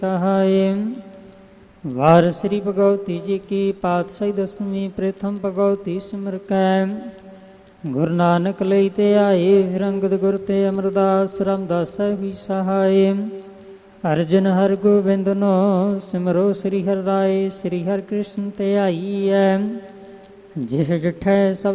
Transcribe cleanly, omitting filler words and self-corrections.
ਸਹਾਇ। ਵਾਰ ਸ੍ਰੀ ਭਗਵਤੀ ਜੀ ਕੀ ਪਾਤਸ਼ਾਹੀ ਦਸਵੀਂ ਪ੍ਰਥਮ ਭਗਵਤੀ ਸਿਮਰ ਕੈ। ਗੁਰੂ ਨਾਨਕ ਲਈ ਤੇ ਆਏ ਫਿਰ ਅੰਗਦ ਗੁਰ ਤੇ ਅਮਰਦਾਸ ਰਾਮਦਾਸ ਵੀ ਸਹਾਇ। ਅਰਜਨ ਹਰਿ ਗੋਬਿੰਦ ਨੋ ਸਿਮਰੋ ਸ੍ਰੀ ਹਰਿ ਰਾਏ। ਸ੍ਰੀ ਹਰਿ ਕ੍ਰਿਸ਼ਨ ਤੇ ਆਈਐ ਜਿਸ ਡਿਠੈ ਸਭ